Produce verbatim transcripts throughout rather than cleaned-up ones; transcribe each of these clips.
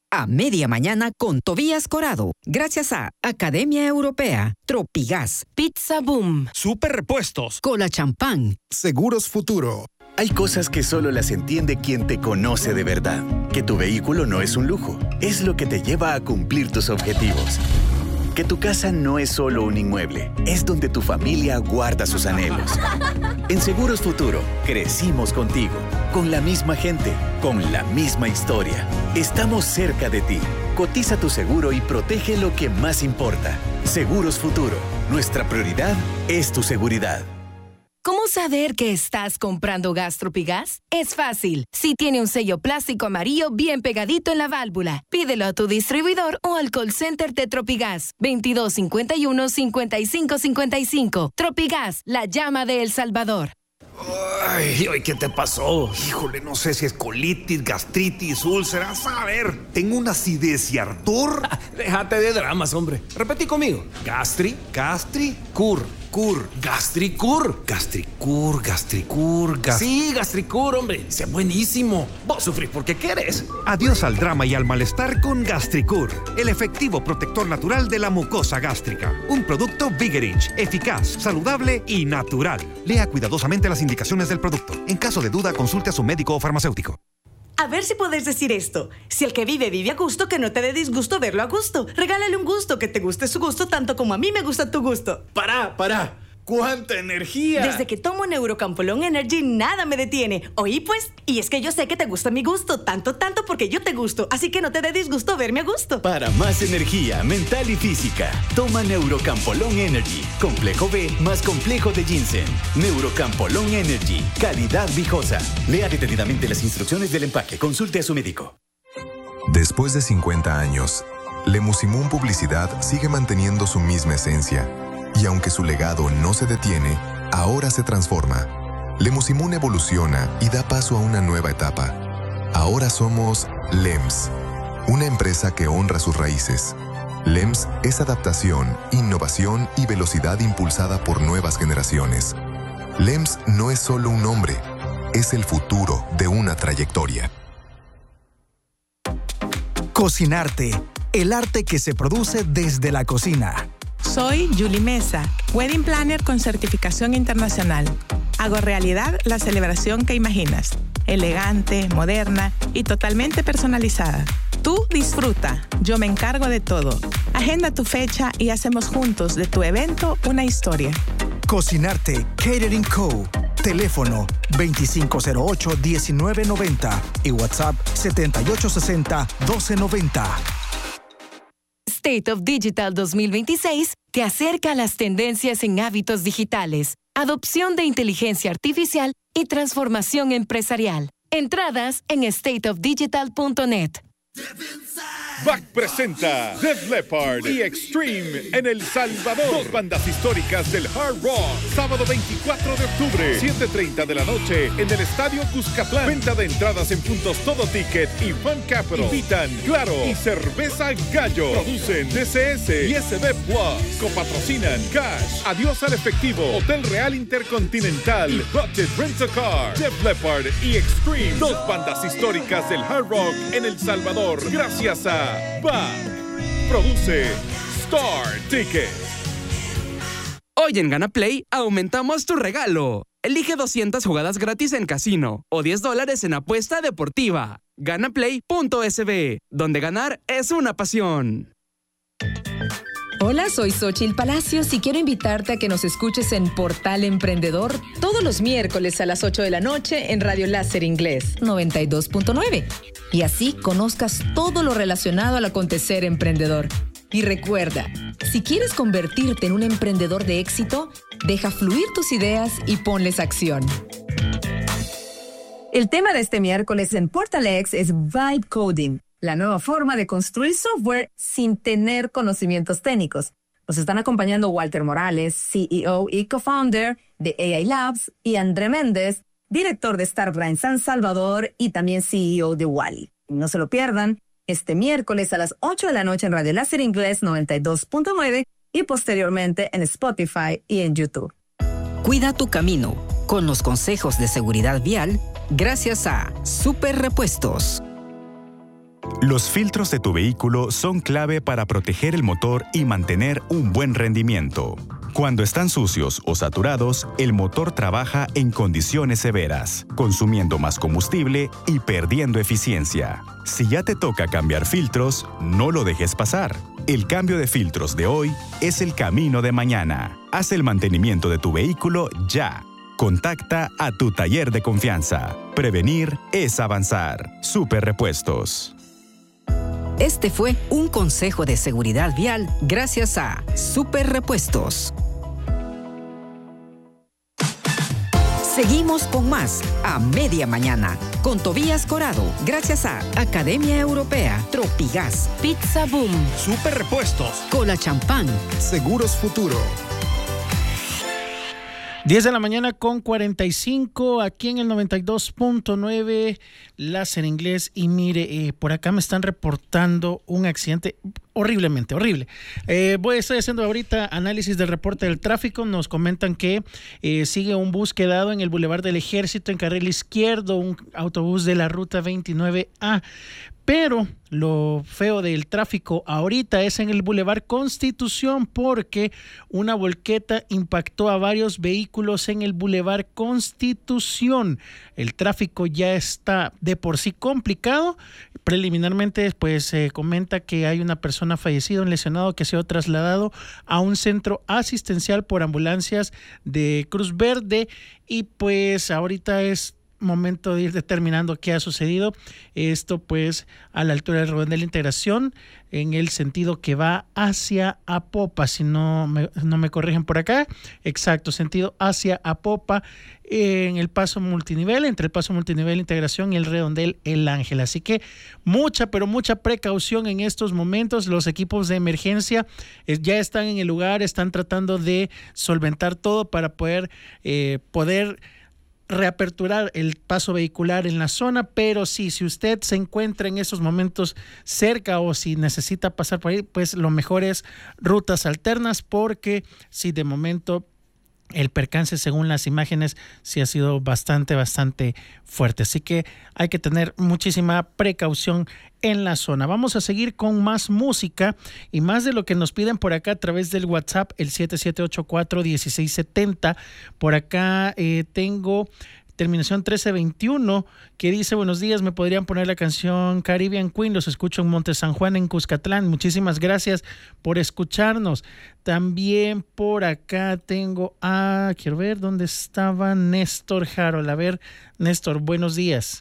a media mañana con Tobías Corado. Gracias a Academia Europea, Tropigas, Pizza Boom, Super Repuestos, Cola Champán, Seguros Futuro. Hay cosas que solo las entiende quien te conoce de verdad. Que tu vehículo no es un lujo, es lo que te lleva a cumplir tus objetivos. Que tu casa no es solo un inmueble, es donde tu familia guarda sus anhelos. En Seguros Futuro, crecimos contigo, con la misma gente, con la misma historia. Estamos cerca de ti. Cotiza tu seguro y protege lo que más importa. Seguros Futuro, nuestra prioridad es tu seguridad. ¿Cómo saber que estás comprando gas Tropigas? Es fácil. Si tiene un sello plástico amarillo bien pegadito en la válvula, pídelo a tu distribuidor o al call center de Tropigas. veintidós cincuenta y uno, cincuenta y cinco cincuenta y cinco. Tropigas, la llama de El Salvador. Ay, ay, ¿qué te pasó? Híjole, no sé si es colitis, gastritis, úlceras. A ver, tengo una acidez y ardor. Déjate de dramas, hombre. Repetí conmigo. Gastri, Gastri, cur, cur, gastricur. gastricur, gastricur, gas... Sí, gastricur, hombre. Es buenísimo. Vos sufrís porque querés. Adiós al drama y al malestar con Gastricur, el efectivo protector natural de la mucosa gástrica. Un producto Vigerich, eficaz, saludable y natural. Lea cuidadosamente las indicaciones del producto. En caso de duda, consulte a su médico o farmacéutico. A ver si puedes decir esto. Si el que vive vive a gusto, que no te dé disgusto verlo a gusto. Regálale un gusto, que te guste su gusto tanto como a mí me gusta tu gusto. Pará, pará. ¡Cuánta energía! Desde que tomo Neurocampolón Energy, nada me detiene. ¿Oí pues? Y es que yo sé que te gusta mi gusto, tanto, tanto porque yo te gusto. Así que no te dé disgusto verme a gusto. Para más energía mental y física, toma Neurocampolón Energy. Complejo B más complejo de ginseng. Neurocampolón Energy. Calidad viejosa. Lea detenidamente las instrucciones del empaque. Consulte a su médico. Después de cincuenta años, Lemusimún Publicidad sigue manteniendo su misma esencia. Y aunque su legado no se detiene, ahora se transforma. Lemusimún evoluciona y da paso a una nueva etapa. Ahora somos L E M S, una empresa que honra sus raíces. L E M S es adaptación, innovación y velocidad impulsada por nuevas generaciones. L E M S no es solo un nombre, es el futuro de una trayectoria. Cocinarte, el arte que se produce desde la cocina. Soy Julie Mesa, Wedding Planner con certificación internacional. Hago realidad la celebración que imaginas. Elegante, moderna y totalmente personalizada. Tú disfruta, yo me encargo de todo. Agenda tu fecha y hacemos juntos de tu evento una historia. Cocinarte, Catering Co. Teléfono veinticinco cero ocho, diecinueve noventa y WhatsApp setenta y ocho sesenta, doce noventa. State of Digital dos mil veintiséis te acerca a las tendencias en hábitos digitales, adopción de inteligencia artificial y transformación empresarial. Entradas en state of digital punto net. B A C presenta Def Leppard y Extreme en El Salvador. Dos bandas históricas del hard rock. Sábado veinticuatro de octubre, siete treinta de la noche en el Estadio Cuscatlán. Venta de entradas en puntos Todo Ticket y Fun Capital. Invitan Claro y Cerveza Gallo. Producen D C S y S B Plus. Copatrocinan Cash, Adiós al Efectivo, Hotel Real Intercontinental y Budget Rent a Car. Def Leppard y Extreme. Dos bandas históricas del hard rock en El Salvador. Gracias a B A C. Produce Star Ticket. Hoy en Gana Play aumentamos tu regalo. Elige doscientas jugadas gratis en casino o diez dólares en apuesta deportiva. Ganaplay punto S B, donde ganar es una pasión. Hola, soy Xochitl Palacios y quiero invitarte a que nos escuches en Portal Emprendedor todos los miércoles a las ocho de la noche en Radio Láser Inglés noventa y dos punto nueve. Y así conozcas todo lo relacionado al acontecer emprendedor. Y recuerda, si quieres convertirte en un emprendedor de éxito, deja fluir tus ideas y ponles acción. El tema de este miércoles en Portal X es Vibe Coding, la nueva forma de construir software sin tener conocimientos técnicos. Nos están acompañando Walter Morales, C E O y co-founder de A I Labs, y André Méndez, director de Startup en San Salvador y también C E O de Wally. No se lo pierdan este miércoles a las ocho de la noche en Radio Láser Inglés noventa y dos punto nueve y posteriormente en Spotify y en YouTube. Cuida tu camino con los consejos de seguridad vial gracias a Super Repuestos. Los filtros de tu vehículo son clave para proteger el motor y mantener un buen rendimiento. Cuando están sucios o saturados, el motor trabaja en condiciones severas, consumiendo más combustible y perdiendo eficiencia. Si ya te toca cambiar filtros, no lo dejes pasar. El cambio de filtros de hoy es el camino de mañana. Haz el mantenimiento de tu vehículo ya. Contacta a tu taller de confianza. Prevenir es avanzar. Super Repuestos. Este fue un consejo de seguridad vial gracias a Super Repuestos. Seguimos con más a media mañana con Tobías Corado, gracias a Academia Europea, Tropigas, Pizza Boom, Super Repuestos, Cola Champán, Seguros Futuro. diez de la mañana con cuarenta y cinco, aquí en el noventa y dos punto nueve, Láser Inglés. Y mire, eh, por acá me están reportando un accidente horriblemente, horrible. Eh, voy, estoy haciendo ahorita análisis del reporte del tráfico. Nos comentan que eh, sigue un bus quedado en el Boulevard del Ejército en carril izquierdo, un autobús de la ruta veintinueve A. Pero lo feo del tráfico ahorita es en el Boulevard Constitución, porque una volqueta impactó a varios vehículos en el Boulevard Constitución. El tráfico ya está de por sí complicado. Preliminarmente, pues se eh, comenta que hay una persona fallecida, un lesionado que ha sido trasladado a un centro asistencial por ambulancias de Cruz Verde. Y pues ahorita es momento de ir determinando qué ha sucedido. Esto pues a la altura del Redondel de la Integración, en el sentido que va hacia Apopa, si no me, no me corrigen por acá. Exacto, sentido hacia Apopa, en el paso multinivel, entre el paso multinivel Integración y el Redondel El Ángel. Así que mucha, pero mucha precaución en estos momentos. Los equipos de emergencia eh, ya están en el lugar, están tratando de solventar todo para poder eh, poder reaperturar el paso vehicular en la zona. Pero sí, si usted se encuentra en estos momentos cerca o si necesita pasar por ahí, pues lo mejor es rutas alternas, porque si de momento el percance, según las imágenes, sí ha sido bastante, bastante fuerte. Así que hay que tener muchísima precaución en la zona. Vamos a seguir con más música y más de lo que nos piden por acá a través del WhatsApp, el siete siete ocho cuatro, uno seis siete cero. Por acá eh, tengo terminación trece veintiuno, que dice: buenos días, ¿me podrían poner la canción Caribbean Queen? Los escucho en Monte San Juan, en Cuscatlán. Muchísimas gracias por escucharnos. También por acá tengo a, quiero ver dónde estaba Néstor Harold. A ver, Néstor, buenos días.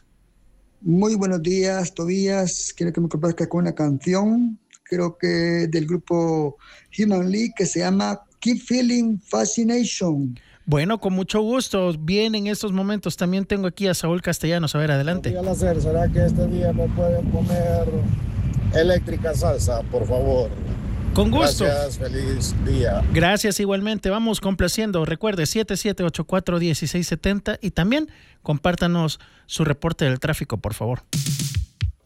Muy buenos días, Tobías. Quiero que me complazca con una canción, creo que del grupo Human League, que se llama Keep Feeling Fascination. Bueno, con mucho gusto. Bien, en estos momentos también tengo aquí a Saúl Castellanos. A ver, adelante. Hacer, ¿será que este día me pueden poner Eléctrica Salsa, por favor? Con gusto. Gracias, feliz día. Gracias igualmente. Vamos complaciendo. Recuerde, siete siete ocho cuatro, uno seis siete cero, y también compártanos su reporte del tráfico, por favor.